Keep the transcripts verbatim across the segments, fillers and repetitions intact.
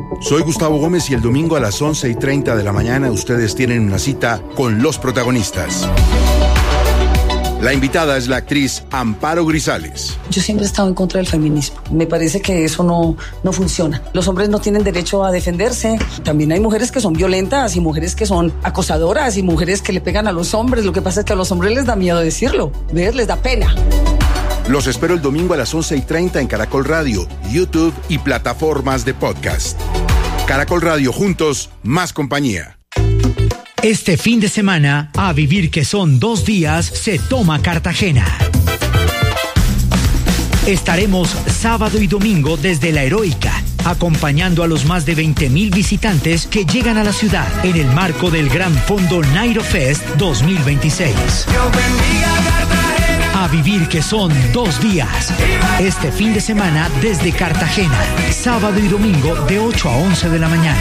Soy Gustavo Gómez y el domingo a las once y treinta de la mañana ustedes tienen una cita con los protagonistas. La invitada es la actriz Amparo Grisales. Yo siempre he estado en contra del feminismo. Me parece que eso no, no funciona. Los hombres no tienen derecho a defenderse. También hay mujeres que son violentas y mujeres que son acosadoras y mujeres que le pegan a los hombres. Lo que pasa es que a los hombres les da miedo decirlo. ¿Ves? Les da pena. Los espero el domingo a las once y treinta en Caracol Radio, YouTube y plataformas de podcast. Caracol Radio, juntos, más compañía. Este fin de semana, a vivir que son dos días, se toma Cartagena. Estaremos sábado y domingo desde La Heroica, acompañando a los más de veinte mil visitantes que llegan a la ciudad en el marco del Gran Fondo Nairo Fest dos mil veintiséis. A vivir que son dos días. Este fin de semana desde Cartagena, sábado y domingo de ocho a once de la mañana.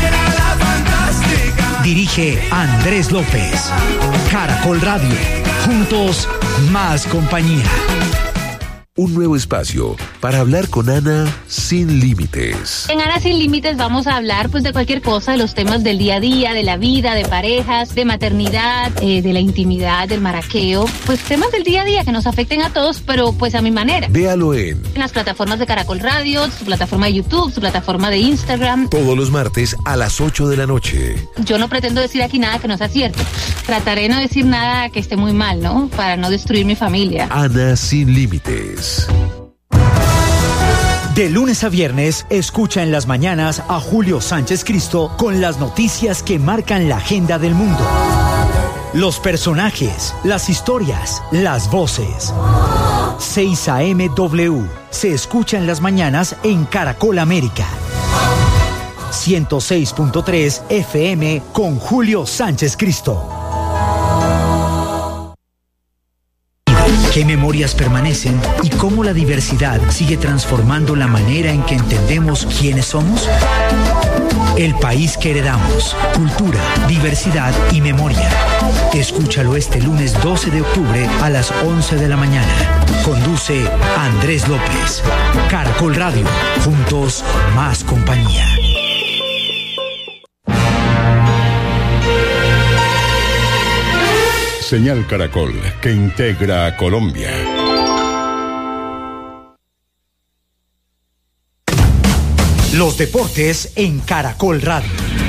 Dirige Andrés López. Caracol Radio. Juntos, más compañía. Un nuevo espacio para hablar con Ana sin límites. En Ana sin límites vamos a hablar pues de cualquier cosa, de los temas del día a día, de la vida, de parejas, de maternidad, eh, de la intimidad, del maraqueo, pues temas del día a día que nos afecten a todos, pero pues a mi manera. Véalo en, en las plataformas de Caracol Radio, su plataforma de YouTube, su plataforma de Instagram. Todos los martes a las ocho de la noche. Yo no pretendo decir aquí nada que no sea cierto. Trataré de no decir nada que esté muy mal, ¿no? Para no destruir mi familia. Ana sin límites. De lunes a viernes, escucha en las mañanas a Julio Sánchez Cristo con las noticias que marcan la agenda del mundo. Los personajes, las historias, las voces. seis a eme W se escucha en las mañanas en Caracol América. ciento seis punto tres F M con Julio Sánchez Cristo. ¿Qué memorias permanecen y cómo la diversidad sigue transformando la manera en que entendemos quiénes somos? El país que heredamos, cultura, diversidad y memoria. Escúchalo este lunes doce de octubre a las once de la mañana. Conduce Andrés López. Caracol Radio. Juntos, más compañía. Señal Caracol, que integra a Colombia. Los deportes en Caracol Radio.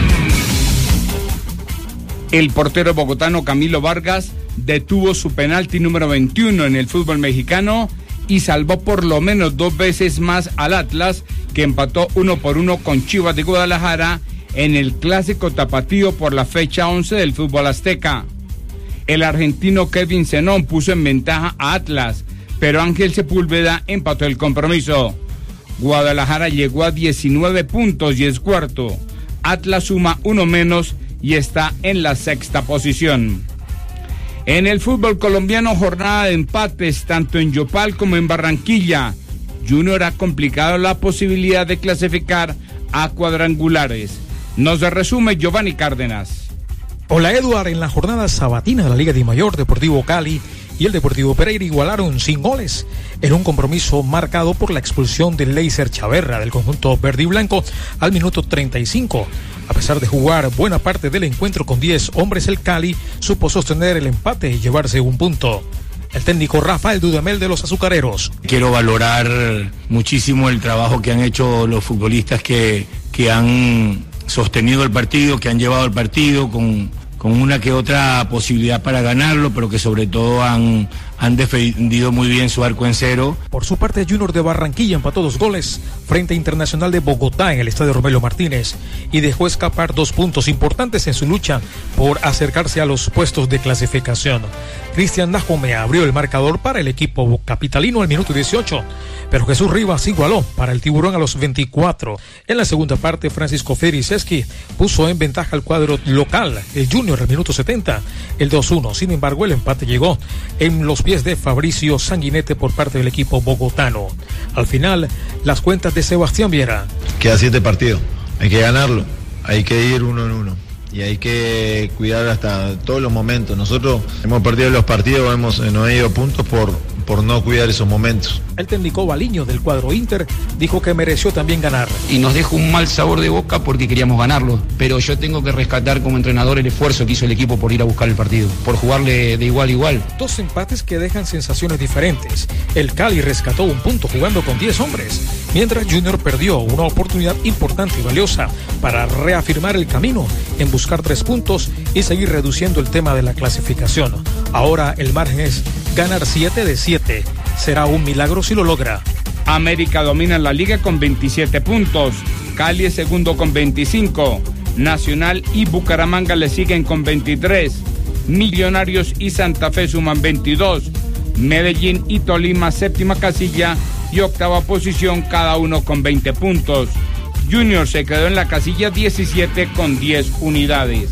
El portero bogotano Camilo Vargas detuvo su penalti número veintiuno en el fútbol mexicano y salvó por lo menos dos veces más al Atlas, que empató uno por uno con Chivas de Guadalajara en el clásico tapatío por la fecha once del fútbol azteca. El argentino Kevin Zenón puso en ventaja a Atlas, pero Ángel Sepúlveda empató el compromiso. Guadalajara llegó a diecinueve puntos y es cuarto. Atlas suma uno menos y está en la sexta posición. En el fútbol colombiano, jornada de empates tanto en Yopal como en Barranquilla. Junior ha complicado la posibilidad de clasificar a cuadrangulares. Nos resume Giovanni Cárdenas. Hola Eduard, en la jornada sabatina de la Liga de Mayor, Deportivo Cali y el Deportivo Pereira igualaron sin goles en un compromiso marcado por la expulsión de Leiser Chaverra del conjunto verde y blanco al minuto treinta y cinco. A pesar de jugar buena parte del encuentro con diez hombres, el Cali supo sostener el empate y llevarse un punto. El técnico Rafael Dudamel de los Azucareros. Quiero valorar muchísimo el trabajo que han hecho los futbolistas que, que han sostenido el partido, que han llevado el partido con, con una que otra posibilidad para ganarlo, pero que sobre todo han, han defendido muy bien su arco en cero. Por su parte, Junior de Barranquilla empató dos goles frente a Internacional de Bogotá en el estadio Romelio Martínez y dejó escapar dos puntos importantes en su lucha por acercarse a los puestos de clasificación. Cristian Najome abrió el marcador para el equipo capitalino al minuto dieciocho, pero Jesús Rivas igualó para el Tiburón a los veinticuatro. En la segunda parte, Francisco Federiceski puso en ventaja al cuadro local, el Junior al minuto setenta, el dos uno. Sin embargo, el empate llegó en los pies de Fabricio Sanguinete por parte del equipo bogotano. Al final, las cuentas de Sebastián Viera. Queda siete partidos, hay que ganarlo, hay que ir uno en uno. Y hay que cuidar hasta todos los momentos. Nosotros hemos perdido los partidos, hemos no hemos ido puntos por, por no cuidar esos momentos. El técnico Baliño del cuadro Inter dijo que mereció también ganar. Y nos deja un mal sabor de boca porque queríamos ganarlo, pero yo tengo que rescatar como entrenador el esfuerzo que hizo el equipo por ir a buscar el partido, por jugarle de igual a igual. Dos empates que dejan sensaciones diferentes. El Cali rescató un punto jugando con diez hombres, mientras Junior perdió una oportunidad importante y valiosa para reafirmar el camino en buscar tres puntos y seguir reduciendo el tema de la clasificación. Ahora el margen es ganar siete de siete. Será un milagro si lo logra. América domina la liga con veintisiete puntos. Cali es segundo con veinticinco. Nacional y Bucaramanga le siguen con veintitrés. Millonarios y Santa Fe suman veintidós. Medellín y Tolima séptima casilla y octava posición, cada uno con veinte puntos. Junior se quedó en la casilla diecisiete con diez unidades.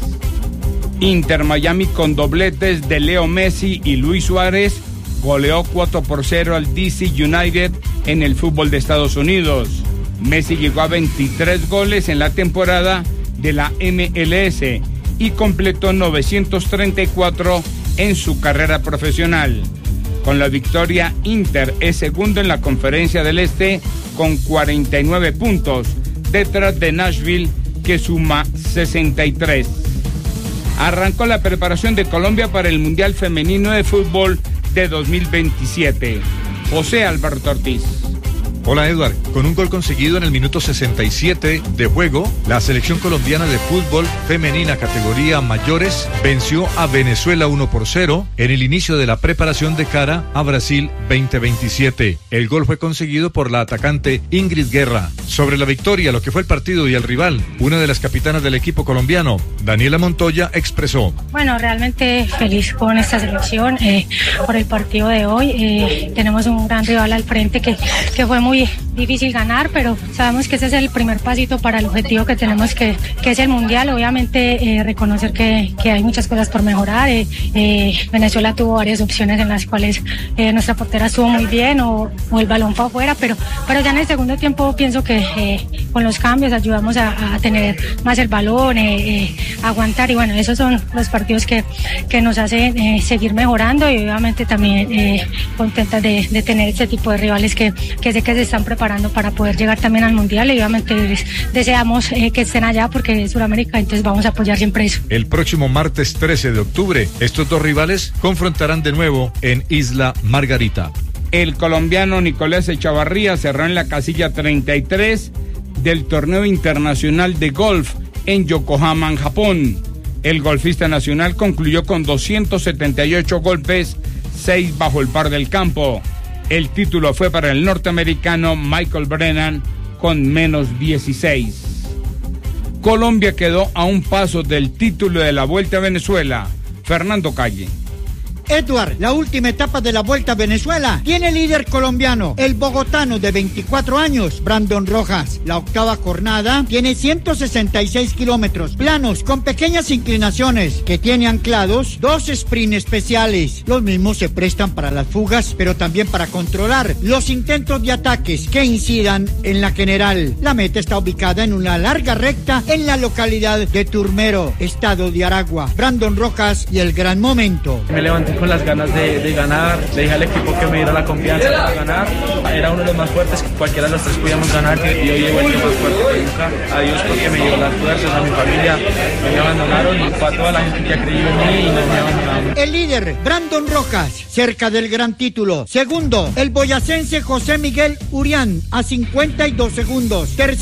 Inter Miami con dobletes de Leo Messi y Luis Suárez goleó cuatro por cero al D C United en el fútbol de Estados Unidos. Messi llegó a veintitrés goles en la temporada de la M L S y completó novecientos treinta y cuatro en su carrera profesional. Con la victoria, Inter es segundo en la Conferencia del Este con cuarenta y nueve puntos, detrás de Nashville, que suma sesenta y tres. Arrancó la preparación de Colombia para el Mundial Femenino de Fútbol de dos mil veintisiete. José Alberto Ortiz. Hola Edward, con un gol conseguido en el minuto sesenta y siete de juego, la selección colombiana de fútbol femenina categoría mayores venció a Venezuela uno por cero en el inicio de la preparación de cara a Brasil veinte veintisiete. El gol fue conseguido por la atacante Ingrid Guerra. Sobre la victoria, lo que fue el partido y el rival, una de las capitanas del equipo colombiano, Daniela Montoya, expresó: Bueno, realmente feliz con esta selección eh, por el partido de hoy. Eh, tenemos un gran rival al frente que, que fue muy muy difícil ganar, pero sabemos que ese es el primer pasito para el objetivo que tenemos, que, que es el Mundial. Obviamente eh, reconocer que, que hay muchas cosas por mejorar. Eh, eh, Venezuela tuvo varias opciones en las cuales eh, nuestra portera estuvo muy bien o, o el balón fue afuera, pero, pero ya en el segundo tiempo pienso que eh, con los cambios ayudamos a, a tener más el balón, eh, eh, aguantar, y bueno, esos son los partidos que, que nos hacen eh, seguir mejorando, y obviamente también eh, contentas de, de tener este tipo de rivales que, que sé que se están preparando para poder llegar también al Mundial, y obviamente deseamos eh, que estén allá porque es Sudamérica, entonces vamos a apoyar siempre eso. El próximo martes trece de octubre, estos dos rivales confrontarán de nuevo en Isla Margarita. El colombiano Nicolás Echavarría cerró en la casilla treinta y tres del torneo internacional de golf en Yokohama, en Japón. El golfista nacional concluyó con doscientos setenta y ocho golpes, seis bajo el par del campo. El título fue para el norteamericano Michael Brennan con menos dieciséis. Colombia quedó a un paso del título de la Vuelta a Venezuela. Fernando Calle. Edward, la última etapa de la Vuelta a Venezuela tiene líder colombiano, el bogotano de veinticuatro años, Brandon Rojas. La octava jornada tiene ciento sesenta y seis kilómetros planos con pequeñas inclinaciones que tiene anclados dos sprints especiales. Los mismos se prestan para las fugas, pero también para controlar los intentos de ataques que incidan en la general. La meta está ubicada en una larga recta en la localidad de Turmero, estado de Aragua. Brandon Rojas y el gran momento. Me levanté con las ganas de, de ganar, le dije al equipo que me diera la confianza para ganar. Era uno de los más fuertes, cualquiera de los tres podíamos ganar, y hoy llegó el más fuerte que nunca. A Dios porque me dio las fuerzas, a mi familia, no me abandonaron, y fue a toda la gente que ha creído en mí y no me abandonaron. El líder, Brandon Rojas, cerca del gran título. Segundo, el boyacense José Miguel Urián, a cincuenta y dos segundos. Tercero,